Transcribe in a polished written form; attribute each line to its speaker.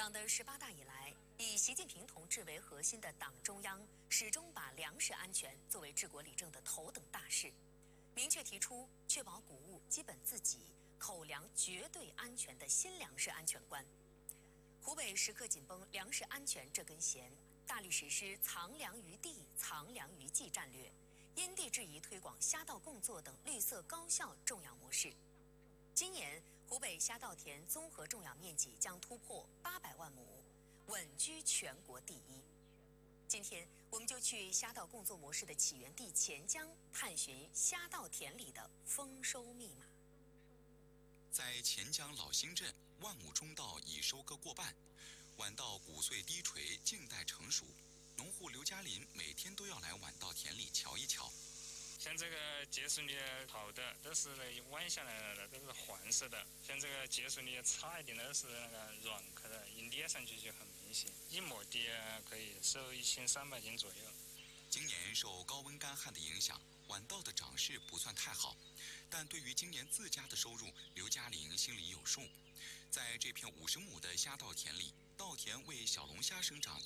Speaker 1: 党的18大以来，以习近平同志为核心的党中央始终把粮食安全作为治国理政的头等大事，明确提出确保谷物基本自给、口粮绝对安全的新粮食安全观。湖北时刻紧绷粮食安全这根弦，大力实施藏粮于地、藏粮于技战略，因地制宜推广虾稻共作等绿色高效种养模式。今年，湖北虾稻田综合种养面积将突破800万亩，稳居全国第一。今天，我们就去虾稻共作模式的起源地钱江，探寻虾稻田里的丰收密码。
Speaker 2: 在钱江老兴镇，万亩中稻已收割过半，晚稻谷穗低垂，静待成熟。农户刘嘉林每天都要来晚稻田里瞧一瞧。
Speaker 3: 像这个结实力好的都是弯下来的，都是黄色的；像这个结实力差一点的是那个软壳的，一捏上去就很明显。1亩地可以收1300斤左右。
Speaker 2: 今年受高温干旱的影响，晚稻的长势不算太好，但对于今年自家的收入，刘嘉玲心里有数。在这片50亩的虾稻田里，稻田为小龙虾生长